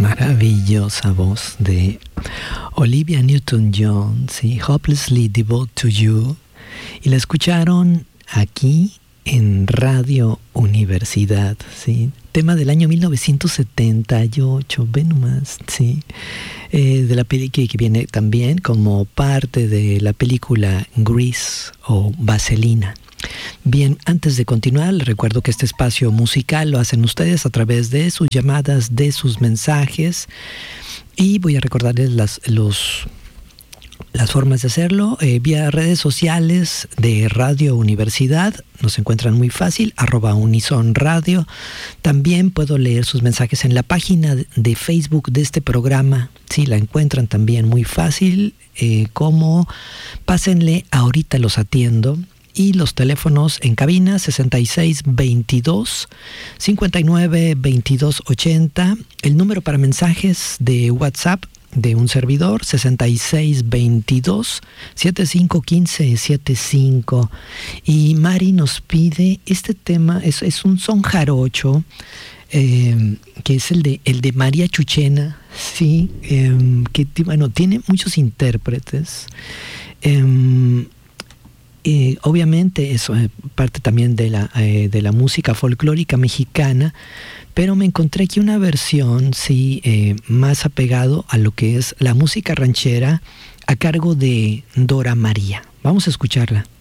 Maravillosa voz de Olivia Newton-John, ¿sí? Hopelessly Devoted to You. Y la escucharon aquí en Radio Universidad, ¿sí? Tema del año 1978, ven nomás, ¿sí? De la película que viene también como parte de la película Grease o Vaselina. Bien, antes de continuar, les recuerdo que este espacio musical lo hacen ustedes a través de sus llamadas, de sus mensajes, y voy a recordarles las formas de hacerlo vía redes sociales de Radio Universidad. Nos encuentran muy fácil, @UnisonRadio. También puedo leer sus mensajes en la página de Facebook de este programa. Sí, la encuentran también muy fácil, como pásenle, ahorita los atiendo. Y los teléfonos en cabina 6622-592280. El número para mensajes de WhatsApp de un servidor 6622-751575. Y Mari nos pide este tema, es un son jarocho, que es el de María Chuchena, ¿sí? Que bueno, tiene muchos intérpretes. Obviamente eso es parte también de la música folclórica mexicana, pero me encontré aquí una versión, sí, más apegado a lo que es la música ranchera a cargo de Dora María. Vamos a escucharla.